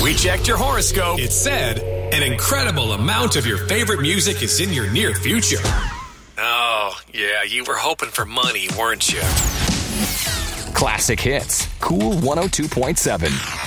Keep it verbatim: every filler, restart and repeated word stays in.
We checked your horoscope. It said an incredible amount of your favorite music is in your near future. Oh, yeah, you were hoping for money, weren't you? Classic Hits. Cool one oh two point seven.